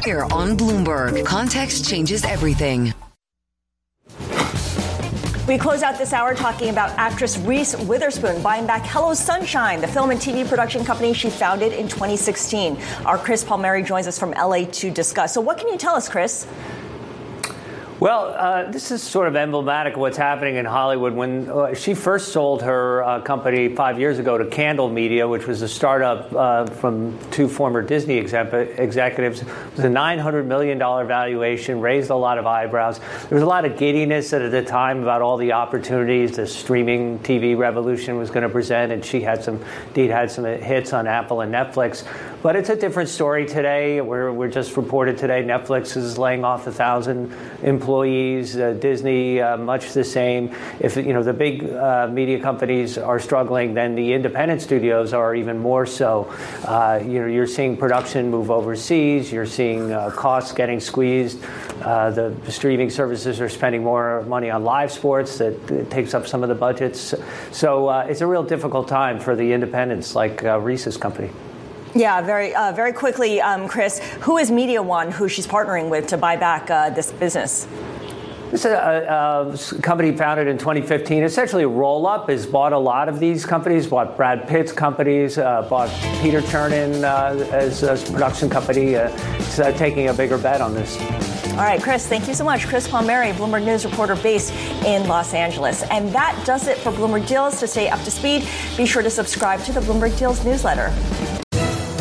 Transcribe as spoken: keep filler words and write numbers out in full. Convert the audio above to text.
Here on Bloomberg, context changes everything. We close out this hour talking about actress Reese Witherspoon buying back Hello Sunshine, the film and T V production company she founded in twenty sixteen. Our Chris Palmieri joins us from L A to discuss. So what can you tell us, Chris? Well, uh, this is sort of emblematic of what's happening in Hollywood. When uh, she first sold her uh, company five years ago to Candle Media, which was a startup uh, from two former Disney exec- executives, it was a nine hundred million dollars valuation, raised a lot of eyebrows. There was a lot of giddiness at the time about all the opportunities the streaming T V revolution was going to present, and she had some, indeed had some hits on Apple and Netflix. But it's a different story today. We're, we're just reported today Netflix is laying off a thousand employees. Uh, Disney, uh, much the same. If you know the big uh, media companies are struggling, then the independent studios are even more so. Uh, you know, you're seeing production move overseas. You're seeing uh, costs getting squeezed. Uh, the streaming services are spending more money on live sports. That, that takes up some of the budgets. So uh, it's a real difficult time for the independents like uh, Reese's company. Yeah, very uh, very quickly, um, Chris, who is Media One, who she's partnering with to buy back uh, this business? It's a, a, a company founded in twenty fifteen. Essentially, Roll-Up has bought a lot of these companies, bought Brad Pitt's companies, uh, bought Peter Chernin uh, as, as a production company. Uh, it's uh, taking a bigger bet on this. All right, Chris, thank you so much. Chris Palmieri, Bloomberg News reporter based in Los Angeles. And that does it for Bloomberg Deals. To stay up to speed, be sure to subscribe to the Bloomberg Deals newsletter.